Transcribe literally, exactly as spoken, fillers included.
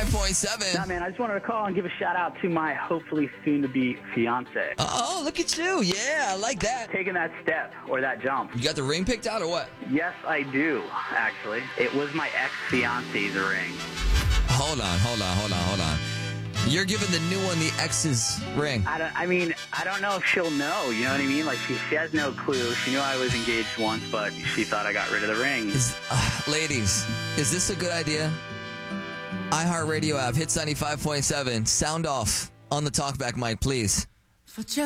ninety-five point seven. Nah, man, I just wanted to call and give a shout out to my hopefully soon-to-be fiance. Oh, look at you. Yeah, I like that. Taking that step or that jump. You got the ring picked out or what? Yes, I do, actually. It was my ex-fiance's ring. Hold on, hold on, hold on, hold on. You're giving the new one the ex's ring. I don't. I mean, I don't know if she'll know. You know what I mean? Like, she, she has no clue. She knew I was engaged once, but she thought I got rid of the ring. Is, uh, ladies, is this a good idea? iHeartRadio app, Hits ninety-five point seven. Sound off on the talkback mic, please. For just